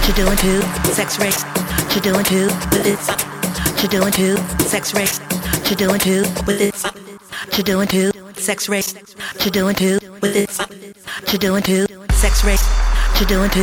You're doing too, sex rape. You're doing too with it. You're doing too, sex rape. You're doing too with it. You're doing too, sex rape. You're doing too with it. You're doing too, sex rape. You're doing too.